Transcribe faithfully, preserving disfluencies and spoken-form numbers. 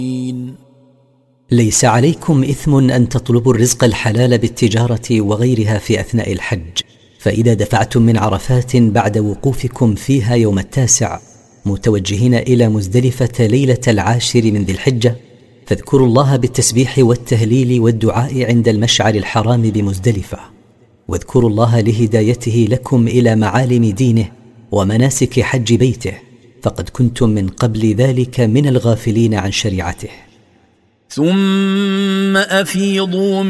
ليس عليكم إثم أن تطلبوا الرزق الحلال بالتجارة وغيرها في أثناء الحج، فإذا دفعتم من عرفات بعد وقوفكم فيها يوم التاسع متوجهين إلى مزدلفة ليلة العاشر من ذي الحجة، فاذكروا الله بالتسبيح والتهليل والدعاء عند المشعر الحرام بمزدلفة، واذكروا الله لهدايته لكم إلى معالم دينه ومناسك حج بيته، فقد كنتم من قبل ذلك من الغافلين عن شريعته. ثم أفيضوا